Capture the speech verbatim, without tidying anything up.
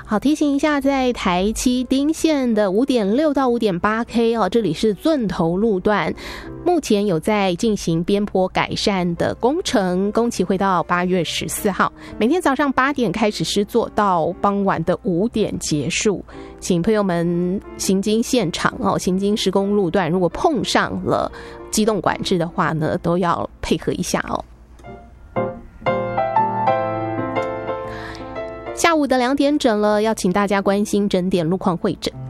好，提醒一下，在台七丁线的 五点六 到 五点八 K 哦，这里是圳头路段，目前有在进行边坡改善的工程，工期会到八月十四号，每天早上八点开始施作，到傍晚的五点结束。请朋友们行经现场哦，行经施工路段，如果碰上了机动管制的话呢，都要配合一下哦。下午的两点整了，要请大家关心整点路况会诊。